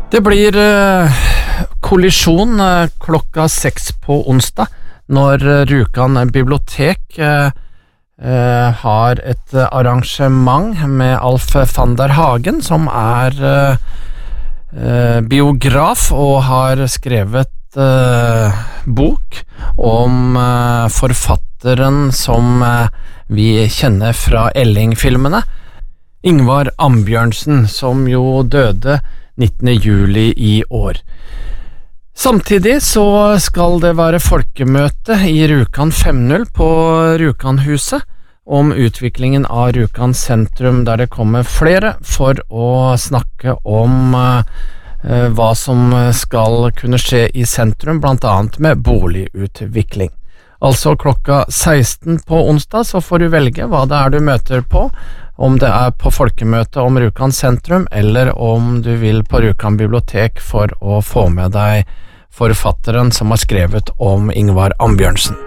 Det blir kollisjon klokka 6 på onsdag, når Rjukan bibliotek har et arrangement med Alf van der Hagen, som biograf og har skrevet bok om forfatteren som vi kjenner fra Elling-filmene, Ingvar Ambjørnsen, som jo døde 19. juli i år. Samtidig så skal det være folkemøte i Rjukan 5.0 på Rjukanhuset om utviklingen av Rjukan sentrum, der det kommer flere for å snakke om hva som skal kunne skje i sentrum, blant annet med boligutvikling. Altså klokka 16 på onsdag så får du velge hva det du møter på, om det på folkemøte om Rjukan sentrum, eller om du vil på Rjukan bibliotek for å få med deg forfatteren som har skrevet om Ingvar Ambjørnsen.